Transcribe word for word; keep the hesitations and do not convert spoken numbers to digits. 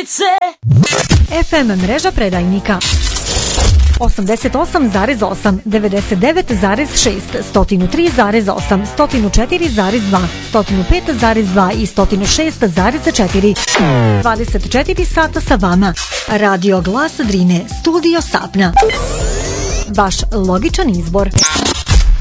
Drinice. F M mreža predajnika osamdeset osam zarez osam, devedeset devet zarez šest, sto tri zarez osam, sto četiri zarez dva, sto pet zarez dva i sto šest zarez četiri. dvadeset četiri sata sa vama. Radio Glas Drine, studio Sapna. Vaš logičan izbor.